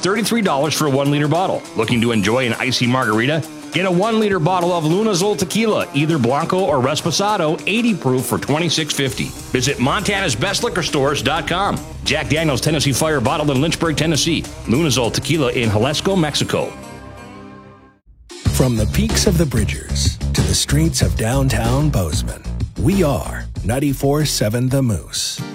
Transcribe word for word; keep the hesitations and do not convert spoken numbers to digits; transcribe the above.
thirty-three dollars for a one-liter bottle. Looking to enjoy an icy margarita? Get a one-liter bottle of Lunazol Tequila, either Blanco or Reposado, eighty proof for twenty-six fifty. Visit Montana's Best Liquor Stores dot com. Jack Daniel's Tennessee Fire, bottled in Lynchburg, Tennessee. Lunazol Tequila in Jalisco, Mexico. From the peaks of the Bridgers to the streets of downtown Bozeman, we are ninety-four point seven The Moose.